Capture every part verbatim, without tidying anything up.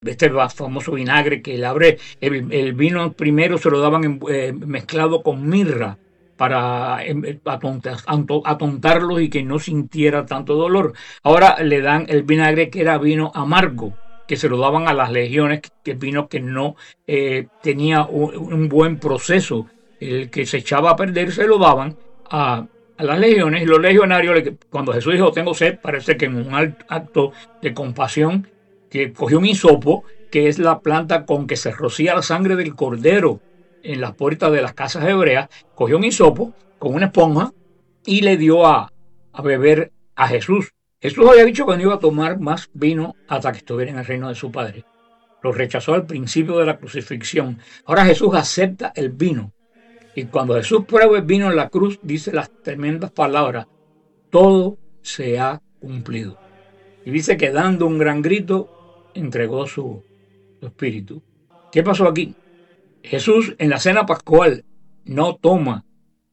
este famoso vinagre que el abre, el, el vino primero se lo daban en, eh, mezclado con mirra para eh, atontar, atontarlos y que no sintiera tanto dolor. Ahora le dan el vinagre que era vino amargo, que se lo daban a las legiones, que vino que no eh, tenía un, un buen proceso. El que se echaba a perder se lo daban a, a las legiones, y los legionarios, cuando Jesús dijo tengo sed, parece que en un acto de compasión, que cogió un hisopo, que es la planta con que se rocía la sangre del cordero en las puertas de las casas hebreas, cogió un hisopo con una esponja y le dio a, a beber a Jesús. Jesús había dicho que no iba a tomar más vino hasta que estuviera en el reino de su Padre. Lo rechazó al principio de la crucifixión. Ahora Jesús acepta el vino. Y cuando Jesús prueba el vino en la cruz, dice las tremendas palabras: todo se ha cumplido. Y dice que dando un gran grito, entregó su, su espíritu. ¿Qué pasó aquí? Jesús en la cena pascual no toma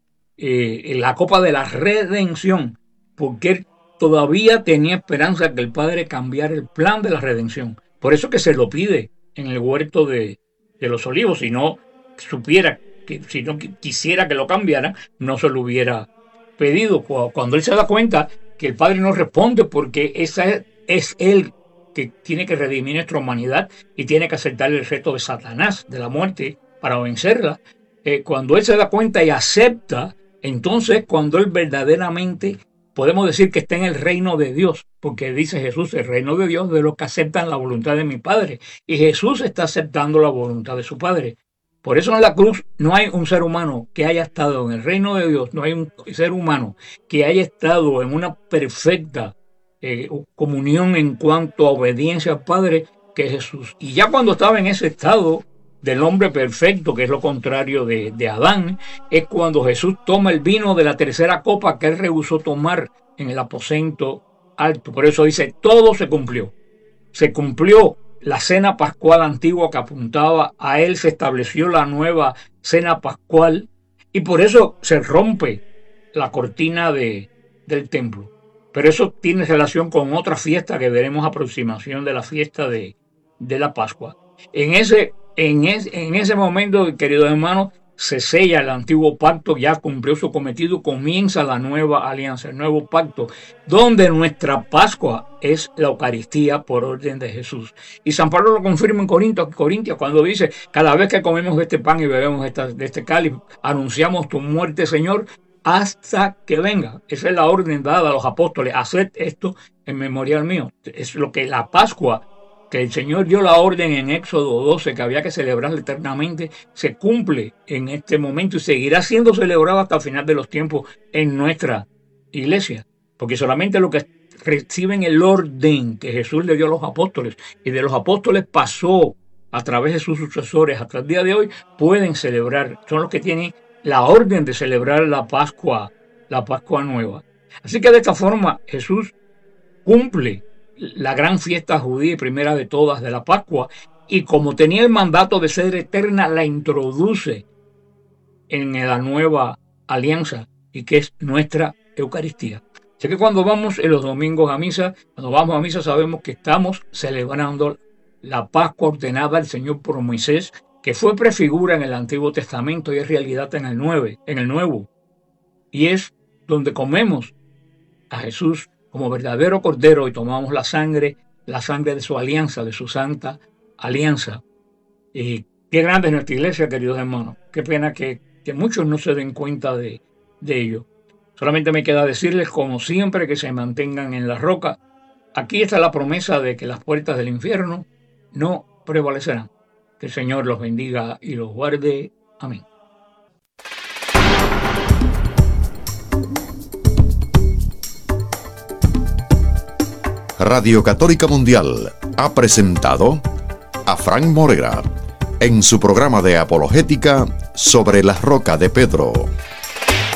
eh, la copa de la redención, porque él todavía tenía esperanza que el Padre cambiara el plan de la redención. Por eso que se lo pide en el huerto de, de los olivos. Si no supiera, que si no quisiera que lo cambiara, no se lo hubiera pedido. Cuando él se da cuenta que el Padre no responde, porque esa es, es él que tiene que redimir nuestra humanidad y tiene que aceptar el reto de Satanás, de la muerte, para vencerla. Eh, cuando él se da cuenta y acepta, entonces cuando él verdaderamente podemos decir que está en el reino de Dios, porque dice Jesús, el reino de Dios de los que aceptan la voluntad de mi Padre. Y Jesús está aceptando la voluntad de su Padre. Por eso en la cruz no hay un ser humano que haya estado en el reino de Dios, no hay un ser humano que haya estado en una perfecta Eh, comunión en cuanto a obediencia al Padre, que Jesús. Y ya cuando estaba en ese estado del hombre perfecto, que es lo contrario de, de Adán, es cuando Jesús toma el vino de la tercera copa que él rehusó tomar en el aposento alto. Por eso dice, todo se cumplió. Se cumplió la cena pascual antigua que apuntaba a él, se estableció la nueva cena pascual, y por eso se rompe la cortina de, del templo. Pero eso tiene relación con otra fiesta que veremos a aproximación de la fiesta de, de la Pascua. En ese, en, es, en ese momento, queridos hermanos, se sella el antiguo pacto, ya cumplió su cometido, comienza la nueva alianza, el nuevo pacto, donde nuestra Pascua es la Eucaristía por orden de Jesús. Y San Pablo lo confirma en Corintios, Corintios cuando dice, cada vez que comemos de este pan y bebemos esta, de este cáliz, anunciamos tu muerte, Señor, hasta que venga. Esa es la orden dada a los apóstoles: haced esto en memorial mío. Es lo que la Pascua, que el Señor dio la orden en Éxodo doce, que había que celebrarla eternamente, se cumple en este momento y seguirá siendo celebrada hasta el final de los tiempos en nuestra iglesia, porque solamente los que reciben el orden que Jesús le dio a los apóstoles y de los apóstoles pasó a través de sus sucesores hasta el día de hoy, pueden celebrar, son los que tienen la orden de celebrar la Pascua, la Pascua nueva. Así que de esta forma Jesús cumple la gran fiesta judía y primera de todas de la Pascua, y como tenía el mandato de ser eterna, la introduce en la nueva alianza, y que es nuestra Eucaristía. Así que cuando vamos en los domingos a misa, cuando vamos a misa sabemos que estamos celebrando la Pascua ordenada al Señor por Moisés, que fue prefigura en el Antiguo Testamento y es realidad en el, nueve, en el Nuevo. Y es donde comemos a Jesús como verdadero Cordero y tomamos la sangre, la sangre de su alianza, de su santa alianza. Y qué grande es nuestra iglesia, queridos hermanos. Qué pena que, que muchos no se den cuenta de, de ello. Solamente me queda decirles, como siempre, que se mantengan en la roca. Aquí está la promesa de que las puertas del infierno no prevalecerán. Que el Señor los bendiga y los guarde. Amén. Radio Católica Mundial ha presentado a Frank Morera en su programa de apologética sobre la roca de Pedro.